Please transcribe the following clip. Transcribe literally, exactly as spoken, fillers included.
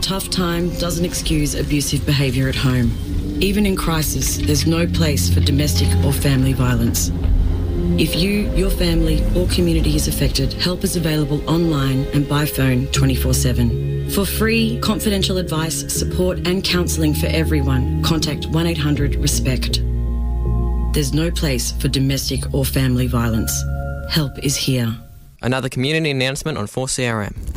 tough time doesn't excuse abusive behaviour at home. Even in crisis, there's no place for domestic or family violence. If you, your family or community is affected, help is available online and by phone twenty-four seven. For free, confidential advice, support and counselling for everyone, contact one eight hundred RESPECT. There's no place for domestic or family violence. Help is here. Another community announcement on four C R M.